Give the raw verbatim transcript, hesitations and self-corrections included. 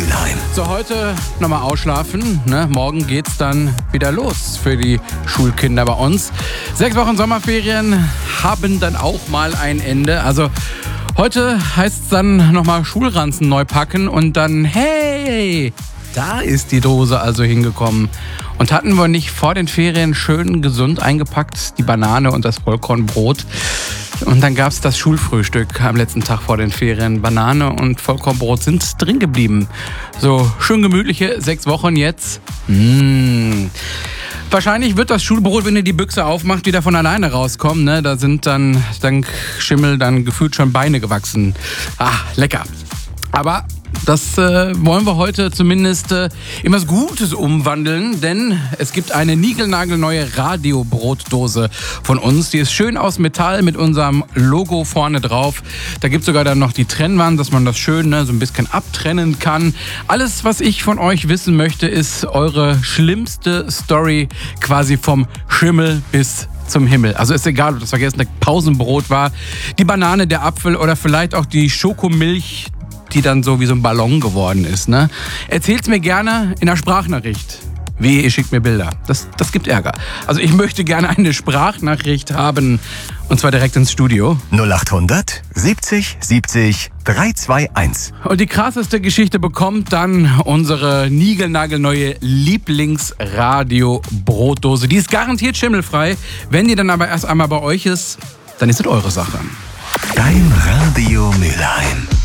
Mülheim. So, heute nochmal ausschlafen. Ne? Morgen geht's dann wieder los für die Schulkinder bei uns. Sechs Wochen Sommerferien haben dann auch mal ein Ende. Also heute heißt es dann nochmal Schulranzen neu packen und dann, hey, da ist die Dose also hingekommen. Und hatten wir nicht vor den Ferien schön gesund eingepackt, die Banane und das Vollkornbrot. Und dann gab es das Schulfrühstück am letzten Tag vor den Ferien. Banane und Vollkornbrot sind drin geblieben. So schön gemütliche sechs Wochen jetzt. Mmh. Wahrscheinlich wird das Schulbrot, wenn ihr die Büchse aufmacht, wieder von alleine rauskommen. Ne? Da sind dann dank Schimmel dann gefühlt schon Beine gewachsen. Ah, lecker. Aber das äh, wollen wir heute zumindest äh, in was Gutes umwandeln, denn es gibt eine niegelnagelneue Radiobrotdose von uns. Die ist schön aus Metall mit unserem Logo vorne drauf. Da gibt es sogar dann noch die Trennwand, dass man das schön ne, so ein bisschen abtrennen kann. Alles, was ich von euch wissen möchte, ist eure schlimmste Story quasi vom Schimmel bis zum Himmel. Also ist egal, ob das vergessene Pausenbrot war, die Banane, der Apfel oder vielleicht auch die Schokomilch, die dann so wie so ein Ballon geworden ist. Ne? Erzählt's mir gerne in einer Sprachnachricht. Wie, ihr schickt mir Bilder. Das, das gibt Ärger. Also ich möchte gerne eine Sprachnachricht haben. Und zwar direkt ins Studio. null achthundert siebzig siebzig dreihunderteinundzwanzig. Und die krasseste Geschichte bekommt dann unsere niegelnagelneue Lieblingsradio-Brotdose. Die ist garantiert schimmelfrei. Wenn die dann aber erst einmal bei euch ist, dann ist es eure Sache. Dein Radio Mülheim.